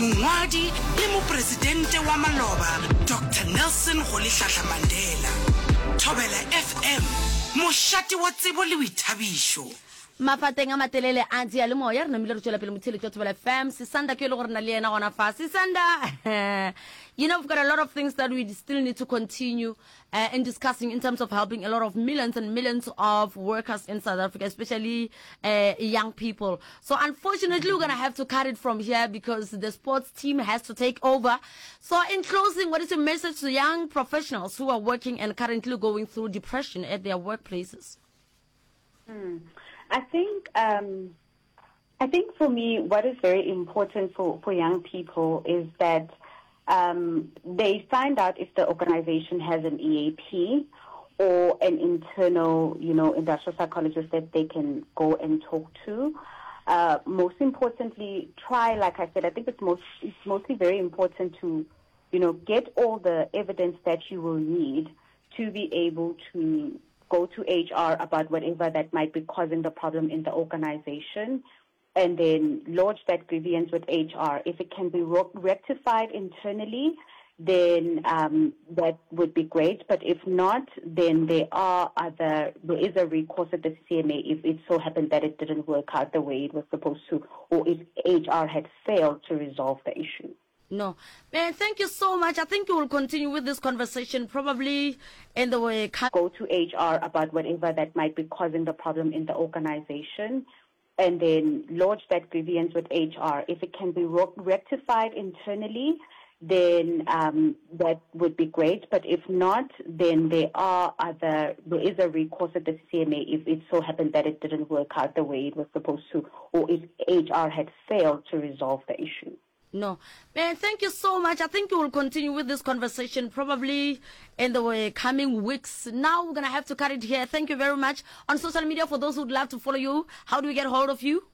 mongwadi le mopresidente wa maloba Dr. Nelson Rolihlahla Mandela. Thobela FM, moshati wa tsebo le boithabišo. Mafateng a matelele a ntse ya le moya re namile re tswela pele mothele ke Thobela FM Sisanda ke le gore na le yena gona fa Sisanda. You know, we've got a lot of things that we still need to continue in discussing in terms of helping a lot of millions and millions of workers in South Africa, especially young people. So unfortunately, we're going to have to cut it from here because the sports team has to take over. So in closing, what is your message to young professionals who are working and currently going through depression at their workplaces? I think for me, what is very important for young people is that they find out if the organization has an EAP or an internal, industrial psychologist that they can go and talk to. Most importantly, try, like I said, I think it's mostly very important to, get all the evidence that you will need to be able to go to HR about whatever that might be causing the problem in the organization, and then lodge that grievance with HR. If it can be rectified internally, then that would be great. But if not, then there is a recourse at the CMA if it so happened that it didn't work out the way it was supposed to, or if HR had failed to resolve the issue. No. Man, thank you so much. I think we will continue with this conversation probably in the way. Go to HR about whatever that might be causing the problem in the organization, and then lodge that grievance with HR. If it can be rectified internally, then that would be great. But if not, then there is a recourse at the CMA if it so happened that it didn't work out the way it was supposed to, or if HR had failed to resolve the issue. No. Man, thank you so much. I think we will continue with this conversation probably in the coming weeks. Now we're going to have to cut it here. Thank you very much. On social media, for those who'd love to follow you, how do we get hold of you?